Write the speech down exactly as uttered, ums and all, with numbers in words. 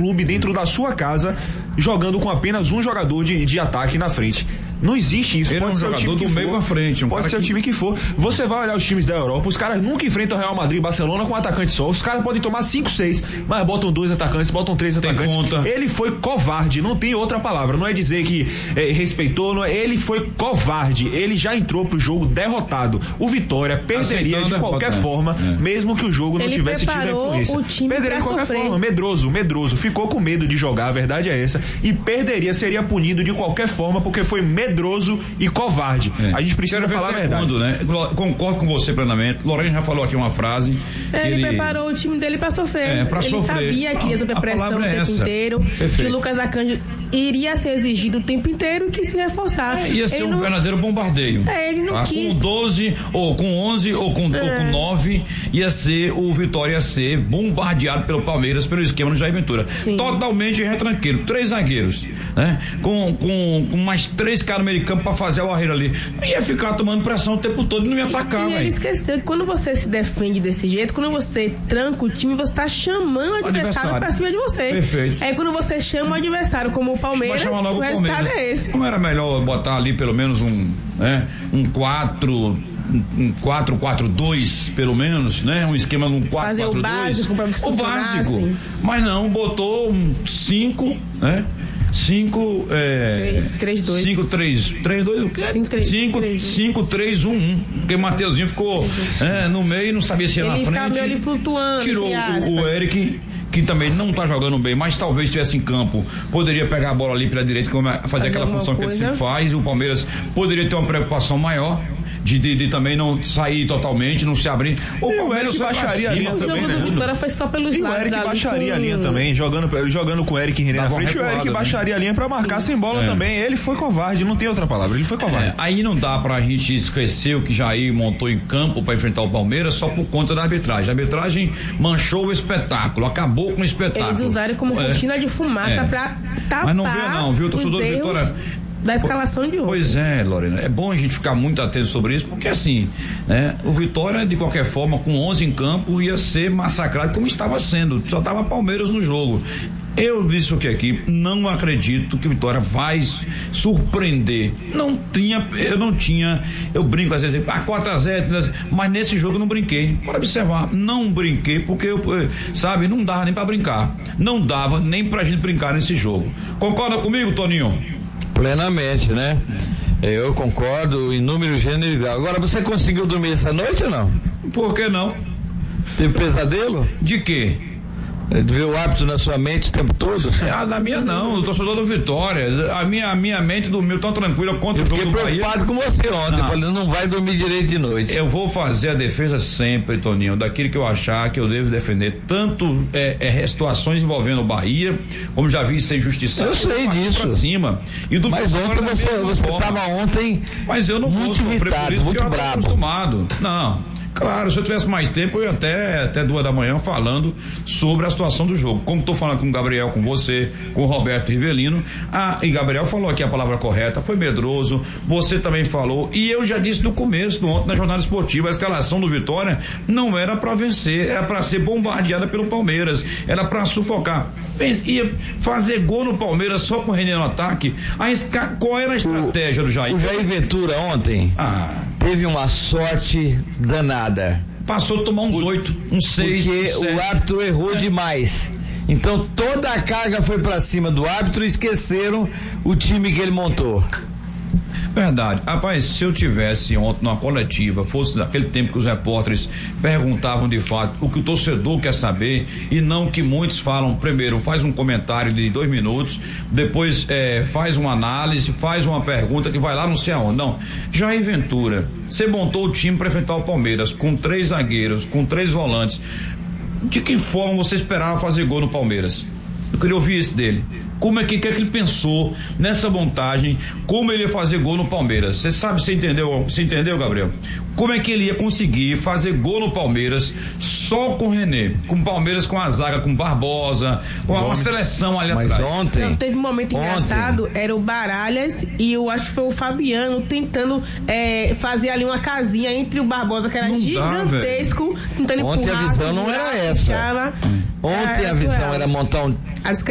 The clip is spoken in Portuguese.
clube dentro da sua casa jogando com apenas um jogador de, de ataque na frente. Não existe isso. Ele pode é um ser jogador o time do que meio for, pra frente. Um pode ser que... o time que for. Você vai olhar os times da Europa, os caras nunca enfrentam Real Madrid e Barcelona com um atacante só. Os caras podem tomar cinco, seis, mas botam dois atacantes, botam três tem atacantes. Conta. Ele foi covarde, não tem outra palavra. Não é dizer que é, respeitou, não é, ele foi covarde. Ele já entrou pro jogo derrotado. O Vitória perderia Aceitando de qualquer derrota. forma, é. mesmo que o jogo não ele tivesse tido a influência. O time perderia de qualquer sofrer. forma, medroso, medroso. Ficou com medo de jogar, a verdade é essa. E perderia, seria punido de qualquer forma, porque foi medroso e covarde. É. A gente precisa Quero falar a verdade. Quando, né? Concordo com você plenamente. Lorena já falou aqui uma frase. É, ele, ele preparou o time dele pra sofrer. É, pra ele sofrer. sabia que ia sofrer pressão o é tempo essa. inteiro. Perfeito. Que o Lucas Arcanjo iria ser exigido o tempo inteiro e que se reforçar. É, ia ser ele um não... verdadeiro bombardeio. É, ele não tá? quis. Com doze, ou com onze, ou com, é. ou com nove, ia ser o Vitória ia ser bombardeado pelo Palmeiras, pelo esquema no Jair Ventura. Sim. Totalmente retranqueiro. Três zagueiros, né? Com, com, com mais três caras no meio de campo pra fazer a barreira ali. Ia ficar tomando pressão o tempo todo e não ia atacar, velho. E ele esqueceu que quando você se defende desse jeito, quando você tranca o time, você tá chamando o adversário pra cima de você. Perfeito. É quando você chama o adversário, como o Palmeiras, o resultado Palmeiras. é esse. Não era melhor botar ali pelo menos um, né, um quatro, um quatro quatro dois, pelo menos, né? Um esquema de um quatro quatro dois. Fazer o básico pra O básico. Assim. Mas não, botou um cinco, né? cinco, é. três dois. cinco três, três dois, o quê? cinco três um um. Porque o Mateuzinho ficou é, no meio e não sabia se ia ele na frente. Ele ficava ali flutuando. Tirou o, o Eric, que também não tá jogando bem, mas talvez estivesse em campo, poderia pegar a bola ali pela direita, fazer, fazer aquela função coisa. que ele sempre faz. E o Palmeiras poderia ter uma preocupação maior. De, de, de também não sair totalmente, não se abrir. O, o Eric baixaria a linha também, né? O jogo do Vitória foi só pelos e lados. O Eric baixaria com... a linha também, jogando, jogando com o Eric e René na frente. O Eric baixaria a linha pra marcar Isso. sem bola é. também. Ele foi covarde, não tem outra palavra. Ele foi covarde. É, aí não dá pra gente esquecer o que Jair montou em campo pra enfrentar o Palmeiras só por conta da arbitragem. A arbitragem manchou o espetáculo, acabou com o espetáculo. Eles usaram como é. cortina de fumaça é. pra tapar. Mas não vê, não, viu? O torcedor do Vitória. Da escalação de hoje. Pois é, Lorena, é bom a gente ficar muito atento sobre isso, porque assim, né, o Vitória, de qualquer forma, com onze em campo, ia ser massacrado como estava sendo, só tava Palmeiras no jogo. Eu disse o que aqui, não acredito que o Vitória vai surpreender. Não tinha, eu não tinha, eu brinco às vezes, ah, quatro a zero, mas nesse jogo eu não brinquei. Pode observar, não brinquei porque eu, sabe, não dava nem pra brincar. Não dava nem pra gente brincar nesse jogo. Concorda comigo, Toninho? Plenamente, né? Eu concordo em número, gênero e grau. Agora, você conseguiu dormir essa noite ou não? Por que não? Teve pesadelo? De quê? De ver o árbitro na sua mente o tempo todo? Ah, na minha não, eu tô torcedor do Vitória. A minha, a minha mente dormiu tão tranquila quanto o jogo do Bahia. Eu fiquei preocupado com você ontem, não. falando, não vai dormir direito de noite. Eu vou fazer a defesa sempre, Toninho, daquilo que eu achar que eu devo defender, tanto é, é, situações envolvendo o Bahia, como já vi ser injustiçado. Eu sei disso. Pra cima. E do Mas Vitória, ontem você, você tava ontem Mas eu não muito vou sofrer irritado, por isso, muito porque eu bravo. tô acostumado. Não. Claro, se eu tivesse mais tempo, eu ia até, até duas da manhã falando sobre a situação do jogo. Como estou falando com o Gabriel, com você, com o Roberto Rivelino. Ah, e Gabriel falou aqui a palavra correta, foi medroso. Você também falou. E eu já disse no começo, do ontem na jornada esportiva, a escalação do Vitória não era para vencer, era para ser bombardeada pelo Palmeiras, era para sufocar. Ia fazer gol no Palmeiras só com o René no ataque. A esca... Qual era a estratégia o, do Jair? O Jair Ventura ontem ah. teve uma sorte danada. Passou a tomar uns oito, uns seis. Porque uns o árbitro errou é. demais. Então toda a carga foi pra cima do árbitro e esqueceram o time que ele montou. Verdade. Rapaz, se eu tivesse ontem numa coletiva, fosse daquele tempo que os repórteres perguntavam de fato o que o torcedor quer saber e não que muitos falam, primeiro faz um comentário de dois minutos, depois é, faz uma análise, faz uma pergunta que vai lá não sei aonde. Não. Jair Ventura, você montou o time para enfrentar o Palmeiras com três zagueiros, com três volantes. De que forma você esperava fazer gol no Palmeiras? Eu queria ouvir isso dele. Como é que, que é que ele pensou nessa montagem? Como ele ia fazer gol no Palmeiras? Você sabe, você entendeu? Você entendeu, Gabriel? Como é que ele ia conseguir fazer gol no Palmeiras só com o René? Com o Palmeiras, com a zaga, com Barbosa, com uma seleção ali Mas atrás. ontem. Não, teve um momento ontem. engraçado, era o Baralhas e eu acho que foi o Fabiano tentando é, fazer ali uma casinha entre o Barbosa, que era não gigantesco, dá, tentando ontem empurrar. a visão não era essa. Deixava, ontem a visão era montar um.